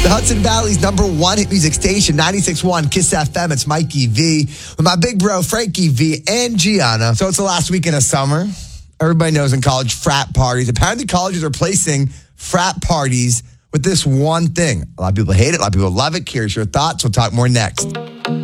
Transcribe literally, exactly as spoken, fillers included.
The Hudson Valley's number one hit music station, ninety-six point one Kiss F M. It's Mikey V with my big bro, Frankie V and Gianna. So it's the last weekend of summer. Everybody knows in college, frat parties. Apparently colleges are replacing frat parties with this one thing. A lot of people hate it. A lot of people love it. Here's your thoughts. We'll talk more next.